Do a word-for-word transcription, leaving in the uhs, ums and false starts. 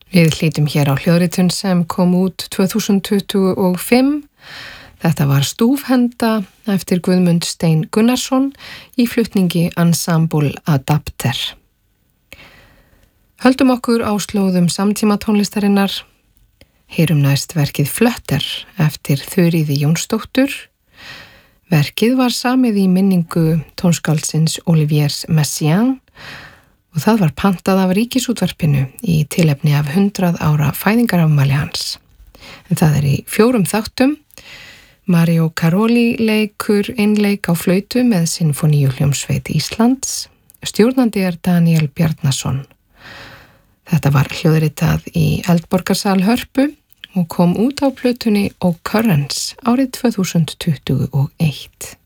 Við hlýtum hér á hljóðritun sem kom út tvö þúsund tuttugu og fimm. Þetta var Stúfhenda eftir Guðmund Stein Gunnarsson í flutningi Ensemble Adapter. Höldum okkur á slóðum samtíma tónlistarinnar. Heyrum næst verkið Flutter eftir Þuríði Jónsdóttur. Verkið var samið í minningu tónskáldsins Oliviers Messiaen og það var pantað af Ríkisútvarpinu í tilefni af hundrað ára fæðingarafmæli hans. En það er í fjórum þáttum. Mario Caroli leikur einleik á flautu með Sinfoníuhljómsveit Íslands. Stjórnandi er Daniel Bjarnason. Þetta var hljóðritað í Eldborgarsal Hörpu og kom út á plötunni Occurrence árið tvö þúsund tuttugu og eitt.